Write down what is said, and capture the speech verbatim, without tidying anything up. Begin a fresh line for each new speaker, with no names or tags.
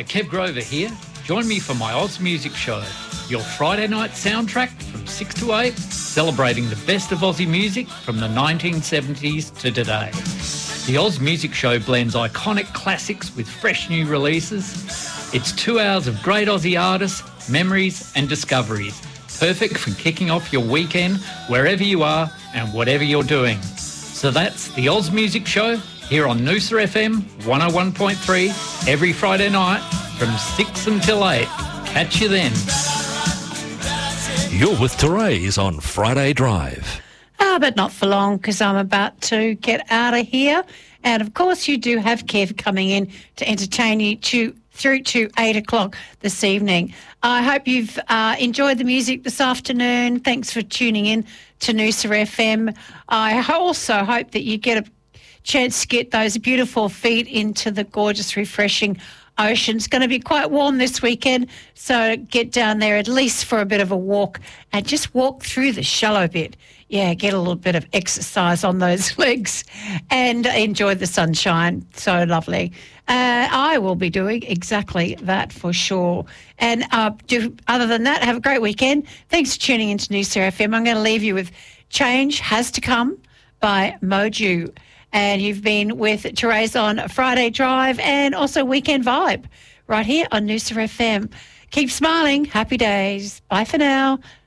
Kev Grover here. Join me for my Oz Music Show, your Friday night soundtrack from six to eight, celebrating the best of Aussie music from the nineteen seventies to today. The Oz Music Show blends iconic classics with fresh new releases. It's two hours of great Aussie artists, memories and discoveries, perfect for kicking off your weekend wherever you are and whatever you're doing. So that's the Oz Music Show here on Noosa F M one oh one point three every Friday night from six until eight. Catch you then.
You're with Therese on Friday Drive.
Ah, but not for long, because I'm about to get out of here. And, of course, you do have Kev coming in to entertain you to, through to eight o'clock this evening. I hope you've uh, enjoyed the music this afternoon. Thanks for tuning in to Noosa F M. I also hope that you get a chance to get those beautiful feet into the gorgeous, refreshing ocean. It's going to be quite warm this weekend, so get down there at least for a bit of a walk and just walk through the shallow bit. Yeah, get a little bit of exercise on those legs and enjoy the sunshine. So lovely. Uh, I will be doing exactly that for sure. And uh, do, other than that, have a great weekend. Thanks for tuning into Noosa F M. I'm going to leave you with Change Has to Come by Moju. And you've been with Therese on Friday Drive and also Weekend Vibe right here on Noosa F M. Keep smiling. Happy days. Bye for now.